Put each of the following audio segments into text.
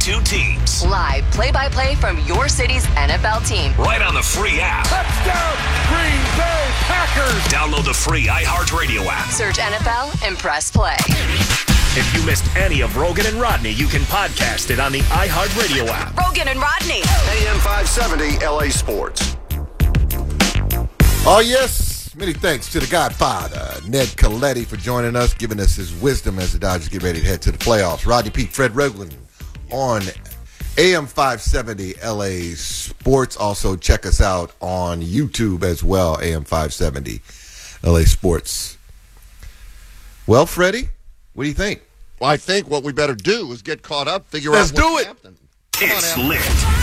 two teams. Live play-by-play from your city's NFL team. Right on the free app. Touchdown, Green Bay Packers. Download the free iHeartRadio app. Search NFL and press play. If you missed any of Rogan and Rodney, you can podcast it on the iHeartRadio app. Rogan and Rodney. AM 570 LA Sports. Oh, yes. Many thanks to the Godfather, Ned Coletti, for joining us, giving us his wisdom as the Dodgers get ready to head to the playoffs. Rodney Peete, Fred Rogan on AM 570 LA Sports. Also, check us out on YouTube as well, AM 570 LA Sports. Well, Freddie, what do you think? Well, I think what we better do is get caught up, figure Let's out do what's it. happening. It's lit.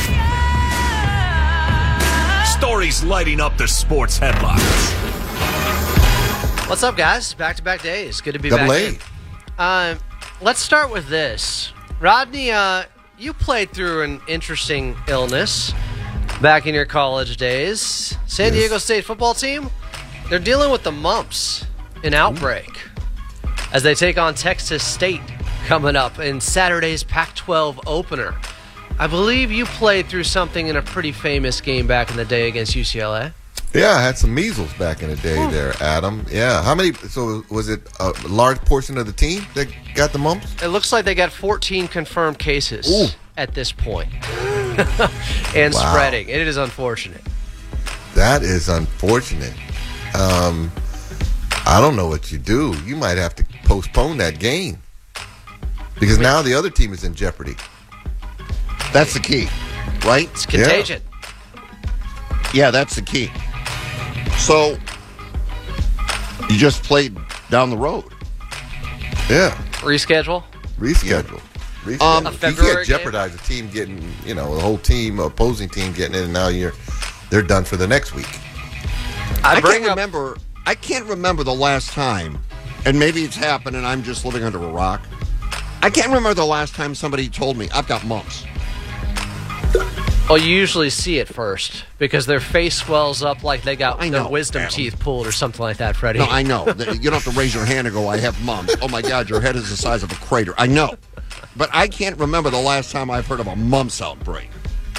Stories lighting up the sports headlines. What's up, guys? Back-to-back days. Good to be Double back in. Let's start with this. Rodney, you played through an interesting illness back in your college days. San Diego State football team, they're dealing with the mumps, an outbreak, as they take on Texas State coming up in Saturday's Pac-12 opener. I believe you played through something in a pretty famous game back in the day against UCLA. Yeah, I had some measles back in the day there, Adam. Yeah. How many? So was it a large portion of the team that got the mumps? It looks like they got 14 confirmed cases at this point. And spreading. It is unfortunate. That is unfortunate. I don't know what you do. You might have to postpone that game because now the other team is in jeopardy. That's the key, right? It's contagion. Yeah, that's the key. So, you just played down the road. Yeah. Reschedule. Reschedule. A You February can't jeopardize a team getting, the whole team, opposing team getting it, and now they're done for the next week. I can't remember the last time, and maybe it's happened and I'm just living under a rock. I can't remember the last time somebody told me, I've got mumps. Well, you usually see it first because their face swells up like they got their wisdom teeth pulled or something like that, Freddie. No, I know. You don't have to raise your hand and go, I have mumps. Oh, my God, your head is the size of a crater. I know. But I can't remember the last time I've heard of a mumps outbreak.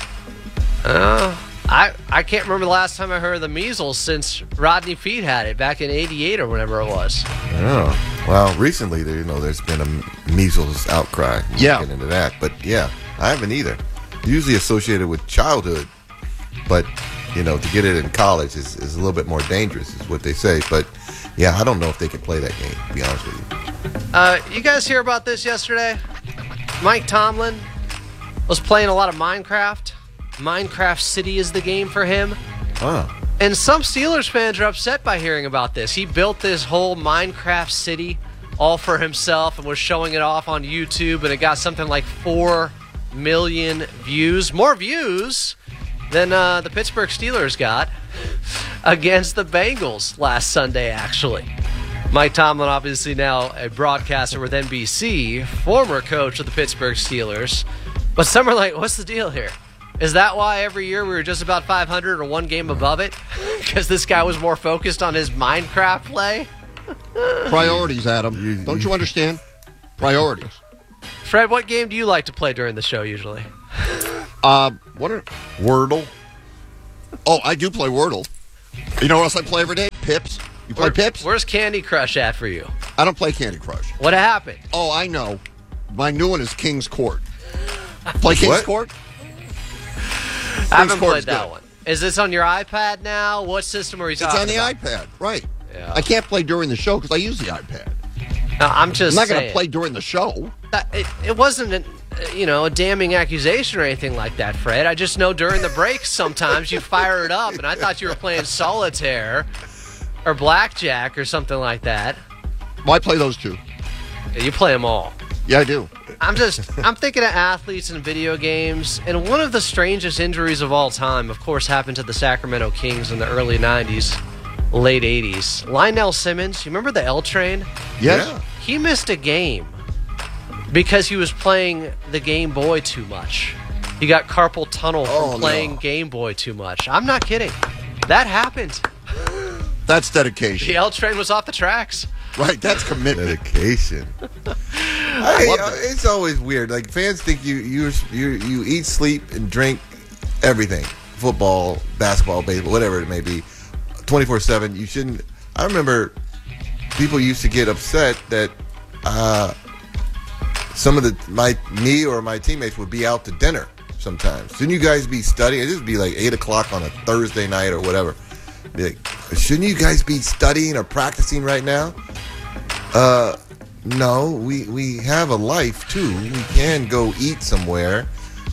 I can't remember the last time I heard of the measles since Rodney Peete had it back in '88 or whatever it was. Oh, well, recently, there's been a measles outcry. We'll get into that. But, yeah, I haven't either. Usually associated with childhood, but, to get it in college is a little bit more dangerous, is what they say. But, yeah, I don't know if they can play that game, to be honest with you. You guys hear about this yesterday? Mike Tomlin was playing a lot of Minecraft. Minecraft City is the game for him. And some Steelers fans are upset by hearing about this. He built this whole Minecraft City all for himself and was showing it off on YouTube, and it got something like 4 million views. More views than the Pittsburgh Steelers got against the Bengals last Sunday, actually. Mike Tomlin, obviously now a broadcaster with NBC, former coach of the Pittsburgh Steelers. But some are like, what's the deal here? Is that why every year we were just about 500 or one game above it? Because this guy was more focused on his Minecraft play? Priorities, Adam. Don't you understand? Priorities. Fred, what game do you like to play during the show usually? Wordle. Oh, I do play Wordle. You know what else I play every day? Pips. You play Pips? Where's Candy Crush at for you? I don't play Candy Crush. What happened? Oh, I know. My new one is King's Court. Play King's Court? I haven't played that one. Is this on your iPad now? What system are you talking about? It's on the iPad, right. Yeah. I can't play during the show because I use the iPad. No, I'm not going to play during the show. It wasn't a damning accusation or anything like that, Fred. I just know during the breaks sometimes you fire it up, and I thought you were playing solitaire or blackjack or something like that. Well, I play those two. Yeah, you play them all. Yeah, I do. I'm thinking of athletes in video games, and one of the strangest injuries of all time, of course, happened to the Sacramento Kings in the early 90s, late 80s. Lionel Simmons, you remember the L Train? Yes. Yeah. He missed a game because he was playing the Game Boy too much. He got carpal tunnel from playing Game Boy too much. I'm not kidding. That happened. That's dedication. The L Train was off the tracks. Right, that's commitment. Dedication. It's always weird. Like fans think you eat, sleep, and drink everything. Football, basketball, baseball, whatever it may be, 24/7. You shouldn't. I remember people used to get upset that some of me or my teammates would be out to dinner sometimes. Shouldn't you guys be studying? It'd just be like 8 o'clock on a Thursday night or whatever. Be like, shouldn't you guys be studying or practicing right now? No, we have a life too. We can go eat somewhere.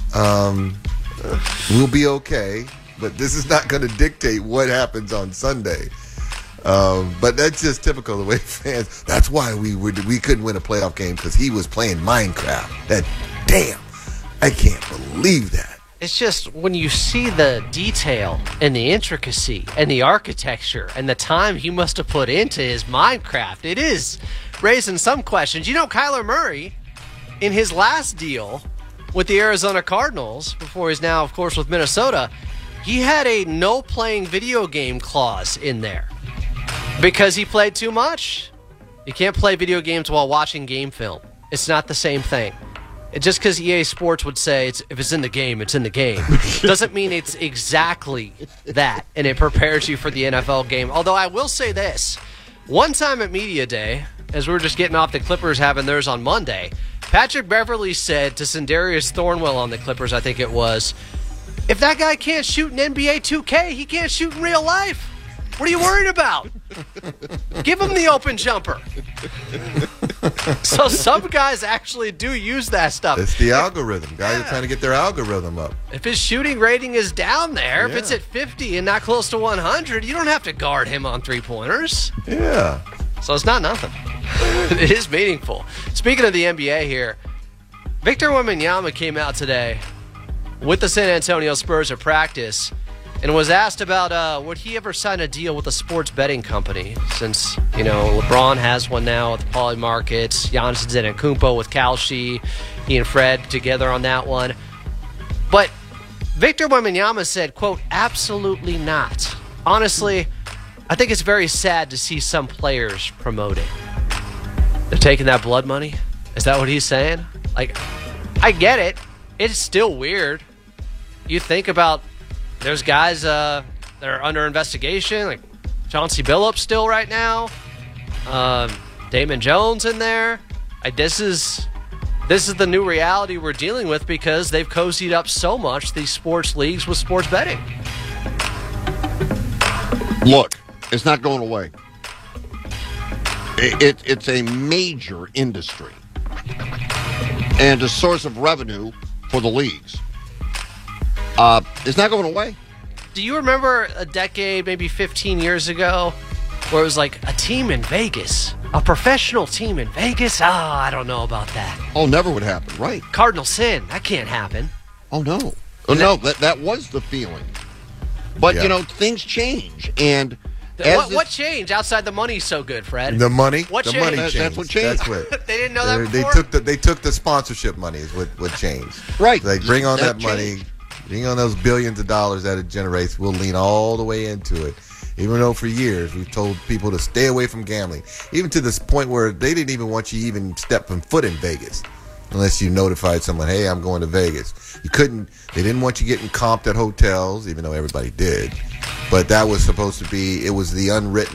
We'll be okay, but this is not going to dictate what happens on Sunday. But that's just typical of the way fans. That's why we couldn't win a playoff game because he was playing Minecraft. Damn, I can't believe that. It's just when you see the detail and the intricacy and the architecture and the time he must have put into his Minecraft, it is raising some questions. You know, Kyler Murray, in his last deal with the Arizona Cardinals, before he's now, of course, with Minnesota, he had a no playing video game clause in there because he played too much. You can't play video games while watching game film. It's not the same thing. Just because EA Sports would say if it's in the game, it's in the game, doesn't mean it's exactly that, and it prepares you for the NFL game. Although I will say this, one time at Media Day, as we were just getting off the Clippers having theirs on Monday, Patrick Beverley said to Sindarius Thornwell on the Clippers, I think it was, if that guy can't shoot in NBA 2K, he can't shoot in real life. What are you worried about? Give him the open jumper. So some guys actually do use that stuff. It's the algorithm. Guys are trying to get their algorithm up. If his shooting rating is down there, if it's at 50 and not close to 100, you don't have to guard him on three-pointers. Yeah. So it's not nothing. It is meaningful. Speaking of the NBA here, Victor Wembanyama came out today with the San Antonio Spurs at practice and was asked about would he ever sign a deal with a sports betting company, since, LeBron has one now with Pauly Markets, Giannis Antetokounmpo with Kalshi, he and Fred together on that one. But Victor Wembanyama said, quote, absolutely not. Honestly, I think it's very sad to see some players promoting. They're taking that blood money? Is that what he's saying? Like, I get it. It's still weird. You think about, there's guys that are under investigation, like Chauncey Billups still right now. Damon Jones in there. This is the new reality we're dealing with because they've cozied up so much, these sports leagues, with sports betting. Look, it's not going away. It's a major industry and a source of revenue for the leagues. It's not going away. Do you remember a decade, maybe 15 years ago, where it was like a team in Vegas, a professional team in Vegas? I don't know about that. Oh, never would happen, right? Cardinal sin, that can't happen. Oh, no. That was the feeling. But, things change. And what changed outside the money so good, Fred? The money? What the changed? money changed. That's what changed. That's what. They didn't know that before? They took the sponsorship money is what changed. Right. Like, bring on that money. Changed. Bring on those billions of dollars that it generates. We'll lean all the way into it. Even though for years we've told people to stay away from gambling. Even to this point where they didn't even want you to even step from foot in Vegas. Unless you notified someone, hey, I'm going to Vegas. They didn't want you getting comped at hotels, even though everybody did. But that was supposed to be, it was the unwritten